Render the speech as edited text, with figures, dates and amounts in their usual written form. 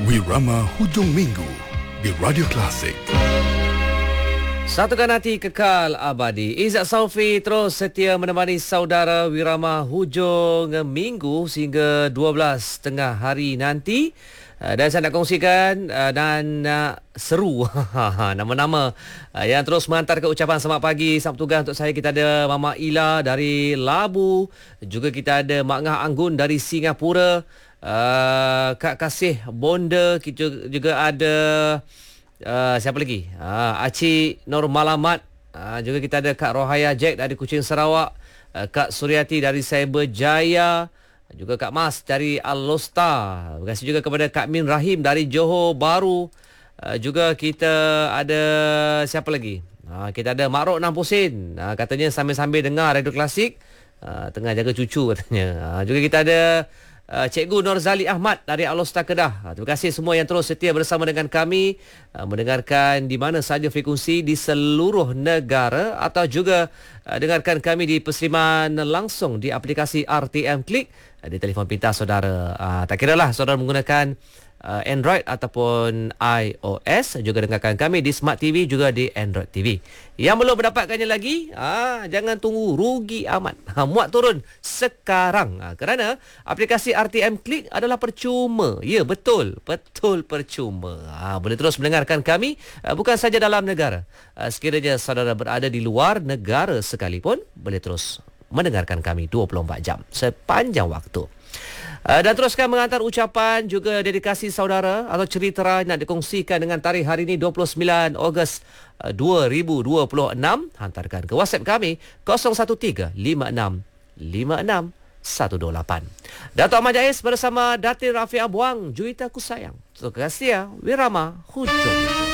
Wirama Hujung Minggu di Radio Klasik. Satukan hati kekal abadi. Izzat Saufi terus setia menemani saudara Wirama hujung minggu sehingga 12 tengah hari nanti. Dan saya nak kongsikan dan seru nama-nama yang terus menghantarkan ucapan selamat pagi, selamat tugas untuk saya. Kita ada Mama Ila dari Labu, juga kita ada Mak Ngah Anggun dari Singapura, Kak Kasih Bonda, kita juga ada siapa lagi? Acik Nur Malamat. Juga kita ada Kak Rohaya Jack dari Kuching Sarawak, Kak Suryati dari Cyberjaya, juga Kak Mas dari Al-Losta. Terima kasih juga kepada Kak Min Rahim dari Johor Bahru. Juga kita ada siapa lagi? Kita ada Mak Rok Nampusin. Katanya sambil-sambil dengar Radio Klasik, tengah jaga cucu katanya. Juga kita ada Cikgu Norzali Ahmad dari Al-Losta Kedah. Terima kasih semua yang terus setia bersama dengan kami, mendengarkan di mana sahaja frekuensi di seluruh negara, atau juga dengarkan kami di persliman langsung di aplikasi RTM Klik di telefon pintar saudara. Tak kiralah saudara menggunakan Android ataupun iOS, juga dengarkan kami di Smart TV, juga di Android TV. Yang belum mendapatkannya lagi, jangan tunggu, rugi amat. Muat turun sekarang, kerana aplikasi RTM Klik adalah percuma. Ya, betul percuma. Boleh terus mendengarkan kami bukan saja dalam negara. Sekiranya saudara berada di luar negara sekalipun, boleh terus mendengarkan kami 24 jam sepanjang waktu. Dan teruskan menghantar ucapan juga dedikasi saudara atau cerita nak dikongsikan dengan tarikh hari ini 29 Ogos 2026. Hantarkan ke WhatsApp kami 013 56 56 128. Dato' Ahmad Jais bersama Datin Rafiq Abuang, Juwita Ku Sayang. Terima kasih ya, Wirama hujung.